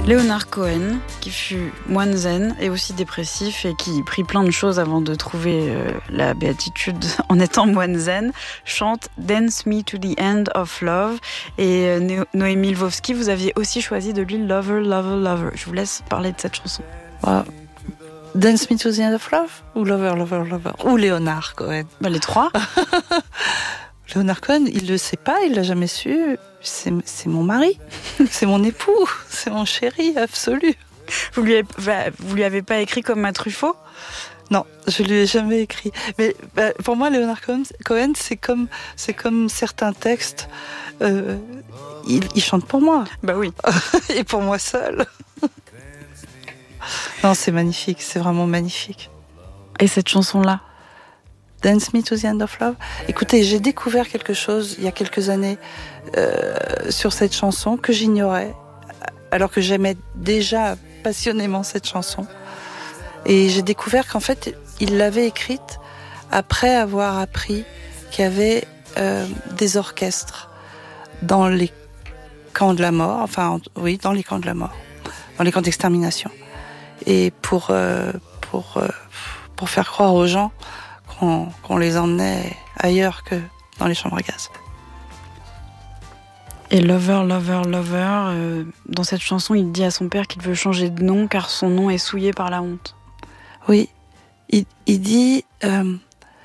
Leonard Cohen, qui fut moine zen et aussi dépressif et qui prit plein de choses avant de trouver la béatitude en étant moine zen, chante Dance Me to the End of Love. Et Noémie Lvovsky, vous aviez aussi choisi de lui Lover, Lover, Lover. Je vous laisse parler de cette chanson. Wow. Dance Me to the End of Love ou Lover, Lover, Lover ou Leonard Cohen? Les trois. Leonard Cohen, il le sait pas, il l'a jamais su. C'est mon mari, c'est mon époux, c'est mon chéri absolu. Vous lui avez pas écrit comme à Truffaut? Non, je lui ai jamais écrit. Mais pour moi, Leonard Cohen, c'est comme certains textes. Il chante pour moi. Bah oui. Et pour moi seul. Non, c'est magnifique, c'est vraiment magnifique. Et cette chanson-là? Dance Me to the End of Love. Écoutez, j'ai découvert quelque chose il y a quelques années sur cette chanson que j'ignorais, alors que j'aimais déjà passionnément cette chanson. Et j'ai découvert qu'en fait, il l'avait écrite après avoir appris qu'il y avait des orchestres dans les camps de la mort, enfin oui, dans les camps de la mort, dans les camps d'extermination. Et pour faire croire aux gens qu'on les emmenait ailleurs que dans les chambres à gaz. Et Lover, Lover, Lover, dans cette chanson, il dit à son père qu'il veut changer de nom car son nom est souillé par la honte. Oui, il dit... non,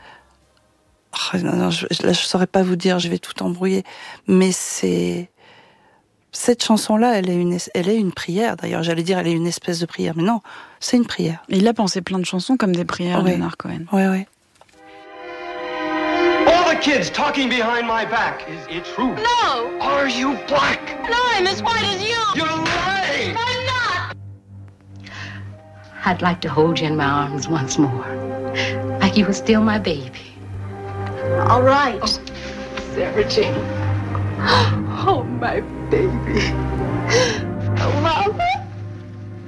je saurais pas vous dire, je vais tout embrouiller, mais c'est... Cette chanson-là, elle est une prière. D'ailleurs, j'allais dire, elle est une espèce de prière, mais non, c'est une prière. Et il a pensé plein de chansons comme des prières, oui. Leonard Cohen. Oui, oui. All the kids talking behind my back. Is it true? No. Are you black? No, I'm as white as you. You're lying. I'm not. I'd like to hold you in my arms once more, like you were still my baby. All right. Sarah Jane. Oh, my baby.